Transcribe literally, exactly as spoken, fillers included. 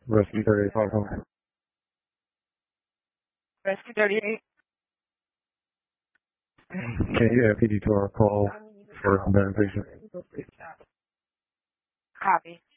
Rescue thirty-eight five hundred. Rescue thirty-eight. Can you add P D to our call for a patient? Copy.